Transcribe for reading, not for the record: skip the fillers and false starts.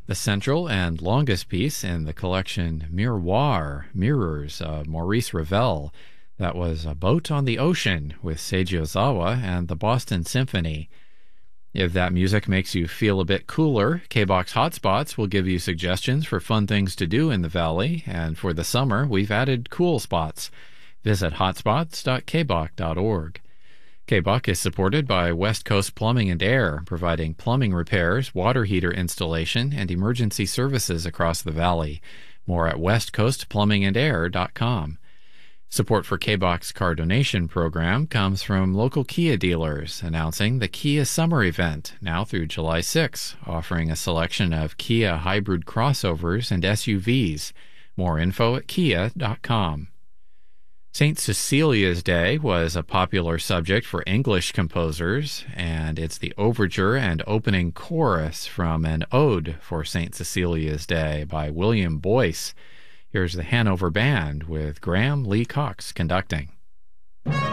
The central and longest piece in the collection Miroir, Mirrors, Maurice Ravel, that was A Boat on the Ocean with Seiji Ozawa and the Boston Symphony. If that music makes you feel a bit cooler, KBOX Hotspots will give you suggestions for fun things to do in the Valley, and for the summer, we've added cool spots. Visit hotspots.kbox.org. KBOC is supported by West Coast Plumbing and Air, providing plumbing repairs, water heater installation, and emergency services across the Valley. More at westcoastplumbingandair.com. Support for KBOC's car donation program comes from local Kia dealers, announcing the Kia Summer Event, now through July 6, offering a selection of Kia hybrid crossovers and SUVs. More info at kia.com. St. Cecilia's Day was a popular subject for English composers, and it's the overture and opening chorus from an ode for St. Cecilia's Day by William Boyce. Here's the Hanover Band with Graham Lee Cox conducting.